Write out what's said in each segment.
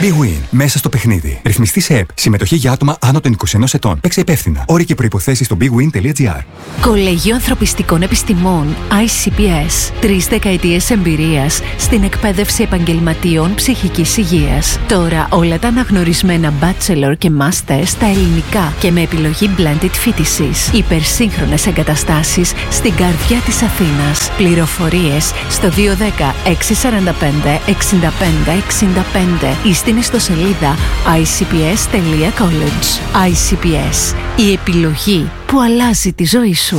Big Win. Μέσα στο παιχνίδι. Ρυθμιστή σε ΕΠ. Συμμετοχή για άτομα άνω των 21 ετών. Παίξε υπεύθυνα. Όροι και προϋποθέσεις στο bigwin.gr. Κολέγιο Ανθρωπιστικών Επιστημών ICPS. 3 δεκαετίες εμπειρίας στην εκπαίδευση επαγγελματίων ψυχικής υγείας. Τώρα όλα τα αναγνωρισμένα bachelor και master στα ελληνικά και με επιλογή blended φοιτησης. Υπερσύγχρονες εγκαταστάσεις στην καρδιά της Αθήνας. Πληροφορίες στο 210 645 65 65 ή στην ιστοσελίδα icps.college. ICPS. Η επιλογή που αλλάζει τη ζωή σου.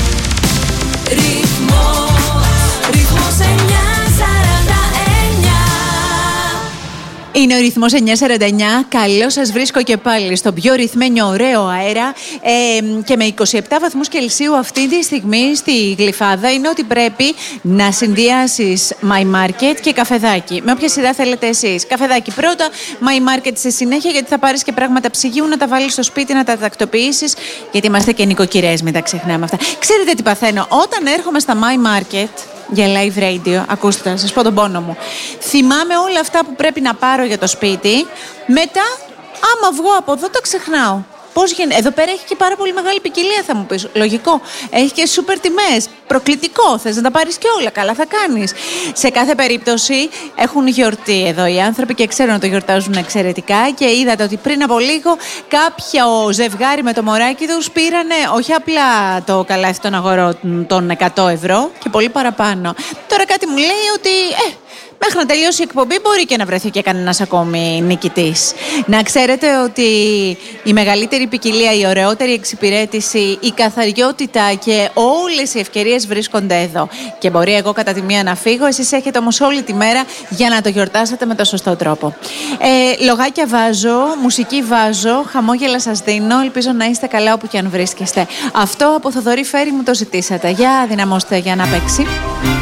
Είναι ο ρυθμός 949. Καλώς σας βρίσκω και πάλι στον πιο ρυθμένιο ωραίο αέρα και με 27 βαθμούς Κελσίου αυτή τη στιγμή στη Γλυφάδα. Είναι ότι πρέπει να συνδυάσεις My Market και καφεδάκι. Με όποια σειρά θέλετε εσείς. Καφεδάκι πρώτα, My Market σε συνέχεια, γιατί θα πάρεις και πράγματα ψυγείου να τα βάλεις στο σπίτι, να τα τακτοποιήσεις. Γιατί είμαστε και νοικοκυρές, μην τα ξεχνάμε αυτά. Ξέρετε τι παθαίνω? Όταν έρχομαι στα My Market για live radio, ακούστε, θα σας πω τον πόνο μου. Θυμάμαι όλα αυτά που πρέπει να πάρω για το σπίτι. Μετά, άμα βγω από εδώ, τα ξεχνάω. Πώς γίνεται? Εδώ πέρα έχει και πάρα πολύ μεγάλη ποικιλία, θα μου πεις. Λογικό. Έχει και σούπερ τιμές. Προκλητικό. Θες να τα πάρεις και όλα. Καλά θα κάνεις. Σε κάθε περίπτωση έχουν γιορτή εδώ οι άνθρωποι και ξέρουν να το γιορτάζουν εξαιρετικά. Και είδατε ότι πριν από λίγο κάποιο ζευγάρι με το μωράκι τους πήρανε όχι απλά το καλάθι των αγορών των 100 ευρώ και πολύ παραπάνω. Τώρα κάτι μου λέει ότι μέχρι να τελειώσει η εκπομπή μπορεί και να βρεθεί και κανένας ακόμη νικητής. Να ξέρετε ότι η μεγαλύτερη ποικιλία, η ωραιότερη εξυπηρέτηση, η καθαριότητα και όλες οι ευκαιρίες βρίσκονται εδώ. Και μπορεί εγώ κατά τη μία να φύγω, εσείς έχετε όμως όλη τη μέρα για να το γιορτάσετε με το σωστό τρόπο. Λογάκια βάζω, μουσική βάζω, χαμόγελα σας δίνω, ελπίζω να είστε καλά όπου και αν βρίσκεστε. Αυτό από Θοδωρή Φέρη μου το ζητήσατε. Για δυναμώστε για να παίξει.